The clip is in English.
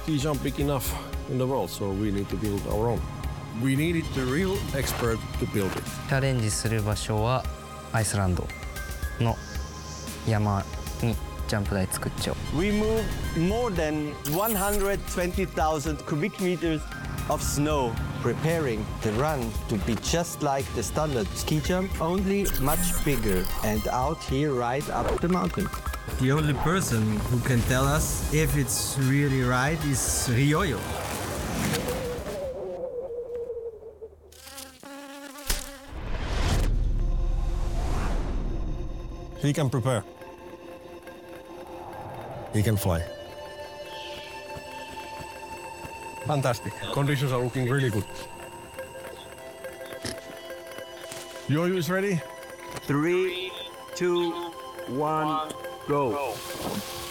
ski jump big enough in the world, so we need to build our own. We needed the real expert to build it. チャレンジする場所はアイスランドの山にジャンプ台作っちゃおう。 We moved more than 120,000 cubic meters of snow, preparing the run to be just like the standard ski jump, only much bigger and out here right up the mountain. The only person who can tell us if it's really right is Ryoyo. He can prepare. He can fly. Fantastic. Conditions are looking really good. Yoyo is ready? 3, 2, 1, go.